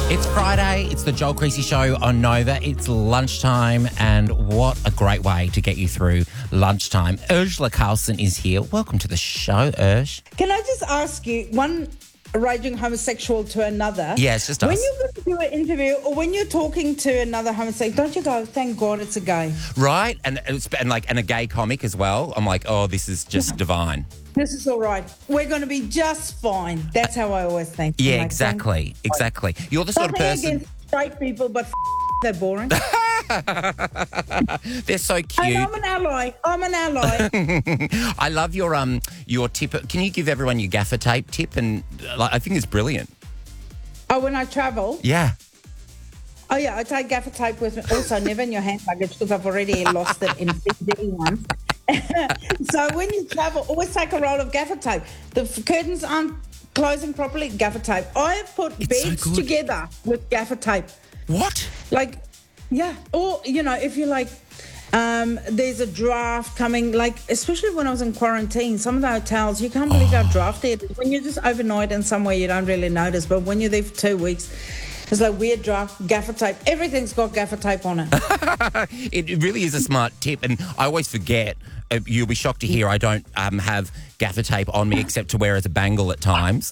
It's Friday, it's the Joel Creasy Show on Nova. It's lunchtime, and what a great way to get you through lunchtime. Ursula Carlson is here. Welcome to the show, Ursh. Can I just ask you, one raging homosexual to another? Yeah, it's just us. When you go to do an interview or when you're talking to another homosexual, don't you go, thank God it's a gay? Right? And a gay comic as well. I'm like, oh, this is just divine. This is all right. We're going to be just fine. That's how I always think. Yeah, I'm like, exactly. You're the sort of nothing person... against straight people, but they're boring. They're so cute. And I'm an ally. I love your tip. Can you give everyone your gaffer tape tip? And I think it's brilliant. Oh, when I travel? Yeah. Oh, yeah, I take gaffer tape with me. Also, never in your hand luggage because I've already lost it in Fiji once. So when you travel, always take a roll of gaffer tape. The curtains aren't closing properly, gaffer tape. I have put beds together with gaffer tape. What? Like, yeah. Or, if you're like, there's a draft coming, like, especially when I was in quarantine, some of the hotels, you can't believe how drafty it is. When you're just overnight in somewhere, you don't really notice. But when you're there for 2 weeks, it's like weird draft, gaffer tape. Everything's got gaffer tape on it. It really is a smart tip, and I always forget. You'll be shocked to hear I don't have gaffer tape on me except to wear as a bangle at times.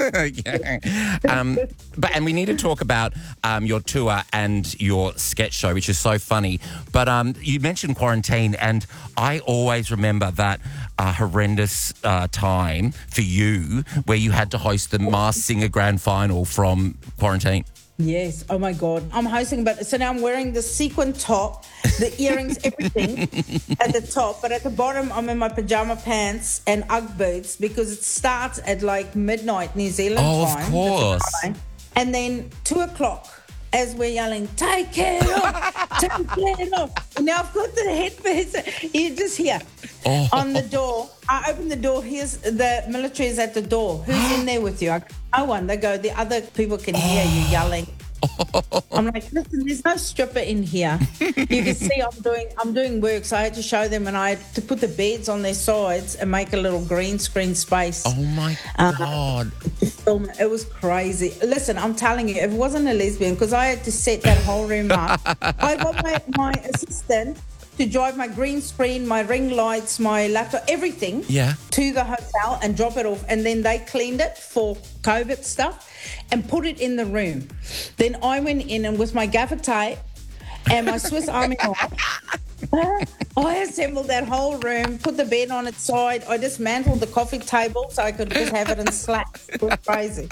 And we need to talk about your tour and your sketch show, which is so funny. But you mentioned quarantine, and I always remember that horrendous time for you where you had to host the Masked Singer Grand Final from quarantine. Yes. Oh, my God. I'm hosting, but so now I'm wearing the sequin top, the earrings, everything at the top. But at the bottom, I'm in my pajama pants and Ugg boots because it starts at like midnight New Zealand time. Oh, of course. And then 2 o'clock, as we're yelling, take it off, take it off. Now I've got the headpiece. You just hear on the door. I open the door. Here's the military is at the door. Who's in there with you? No one. They go, the other people can hear you yelling. I'm like, listen, there's no stripper in here. You can see I'm doing work, so I had to show them, and I had to put the beds on their sides and make a little green screen space. Oh my God. It was crazy. Listen, I'm telling you, if it wasn't a lesbian, because I had to set that whole room up. I got my assistant to drive my green screen, my ring lights, my laptop, everything to the hotel and drop it off. And then they cleaned it for COVID stuff and put it in the room. Then I went in and with my gaffer tape and my Swiss Army knife, I assembled that whole room, put the bed on its side. I dismantled the coffee table so I could just have it in slats. It was crazy.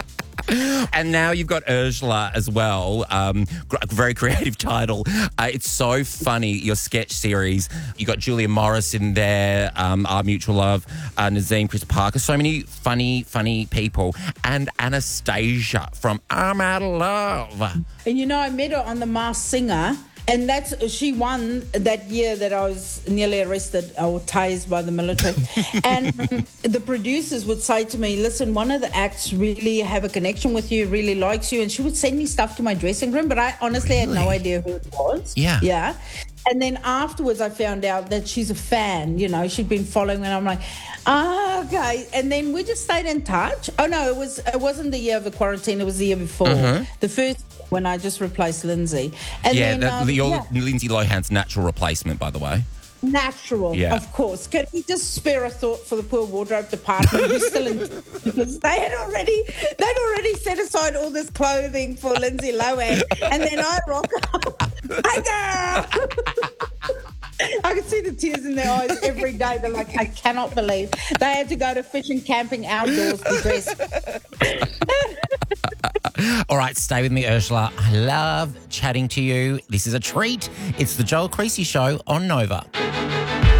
And now you've got Ursula as well, very creative title. It's so funny, your sketch series. You got Julia Morris in there, Our Mutual Love, Nazim, Chris Parker, so many funny people. And Anastasia from I'm Out of Love. And I met her on The Masked Singer. And she won that year that I was nearly arrested or tased by the military. And the producers would say to me, listen, one of the acts really have a connection with you, really likes you. And she would send me stuff to my dressing room, but I honestly had no idea who it was. Yeah. Yeah. And then afterwards I found out that she's a fan, she'd been following me, and I'm like, okay. And then we just stayed in touch. Oh, no, it wasn't the year of the quarantine. It was the year before. The first when I just replaced Lindsay. And you're Lindsay Lohan's natural replacement, by the way. Natural, of course. Can we just spare a thought for the poor wardrobe department who's still in, because they'd already set aside all this clothing for Lindsay Lohan, and then I rock up. Hey, girl! I could see the tears in their eyes every day. They're like, I cannot believe they had to go to fishing, camping outdoors to dress. All right, stay with me, Ursula. I love chatting to you. This is a treat. It's the Joel Creasy Show on Nova.